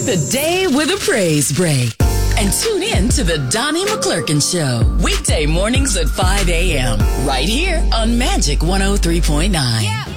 Start the day with a praise break. And tune in to the Donnie McClurkin Show. Weekday mornings at 5 a.m. Right here on Magic 103.9. Yeah.